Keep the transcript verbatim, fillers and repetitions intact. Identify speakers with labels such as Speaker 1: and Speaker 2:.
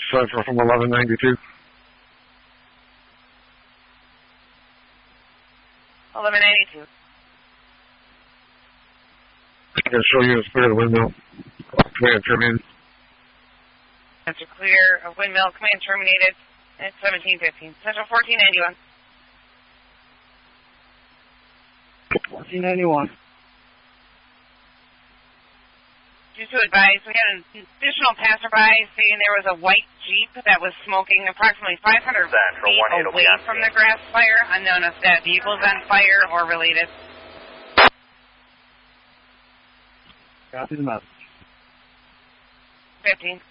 Speaker 1: Cipher from eleven ninety-two.
Speaker 2: eleven ninety-two.
Speaker 1: I'm going to show you a clear the windmill. Command terminated.
Speaker 2: Center clear of windmill. Command terminated at seventeen fifteen. Central fourteen ninety-one.
Speaker 3: fourteen ninety-one.
Speaker 2: Just to advise, we had an additional passerby saying there was a white Jeep that was smoking approximately five hundred feet away from the grass fire. Unknown if that vehicle is on fire or related.
Speaker 3: Copy the message.
Speaker 2: fifteen.